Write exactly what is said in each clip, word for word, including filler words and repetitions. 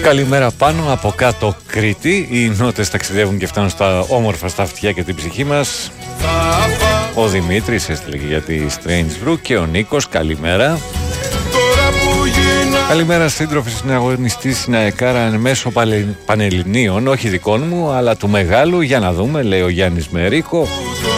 Καλημέρα πάνω από κάτω Κρήτη. Οι νότες ταξιδεύουν και φτάνουν στα όμορφα στα αυτιά και την ψυχή μας. Ο Δημήτρης έστειλε για τη Strange Brew και ο Νίκος καλημέρα. Καλημέρα σύντροφοι συναγωνιστή στην ΑΕΚΑΡΑ εν μέσω πανελληνίων, όχι δικών μου αλλά του μεγάλου, για να δούμε, λέει ο Γιάννης Μερίκο.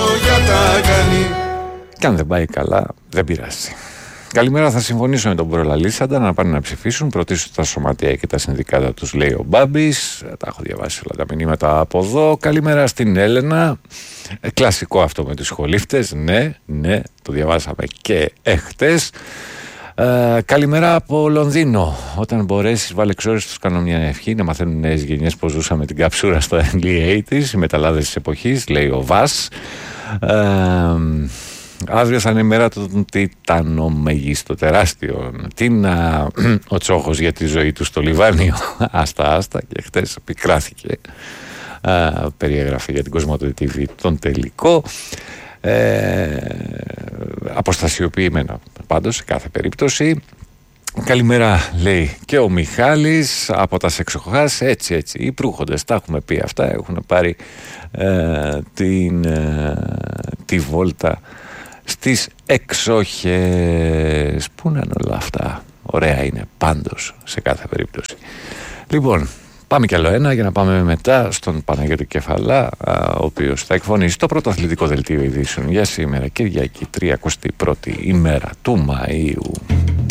Και αν δεν πάει καλά δεν πειράζει. Καλημέρα, θα συμφωνήσω με τον προλαλήσαντα να πάνε να ψηφίσουν. Προτίσω τα σωματεία και τα συνδικάτα τους, λέει ο Μπάμπης. Τα έχω διαβάσει όλα τα μηνύματα από εδώ. Καλημέρα στην Έλενα. Ε, κλασικό αυτό με τους σχολίφτες. Ναι, ναι, το διαβάσαμε και εχτες. Ε, καλημέρα από Λονδίνο. Όταν μπορέσεις, βάλε εξόριστος, κάνω μια ευχή να μαθαίνουν νέες γενιές πως ζούσαμε την καψούρα στο early ογδόντα, οι μεταλλάδες της εποχής, λέει ο Βας. Ε, Αύριο θα είναι η μέρα των τιτανομεγίστο τεράστιων. Τι να ο Τσόχος για τη ζωή του στο Λιβάνιο. Άστα άστα, και χτες επικράθηκε α, περιέγραφε για την Κοσμοτέ τι βι τον τελικό. ε, Αποστασιοποιημένα πάντως σε κάθε περίπτωση. Καλημέρα, λέει και ο Μιχάλης από τα Σεξοχάς. Έτσι έτσι οι προύχοντες, τα έχουμε πει αυτά, έχουν πάρει ε, την, ε, τη βόλτα στις εξοχές. Πού είναι όλα αυτά? Ωραία είναι πάντως σε κάθε περίπτωση. Λοιπόν, πάμε κι άλλο ένα για να πάμε μετά στον Παναγιώτη Κεφαλά, ο οποίος θα εκφωνήσει το πρώτο αθλητικό δελτίο ειδήσεων για σήμερα, Κυριακή, τριακοστή πρώτη ημέρα του Μαΐου.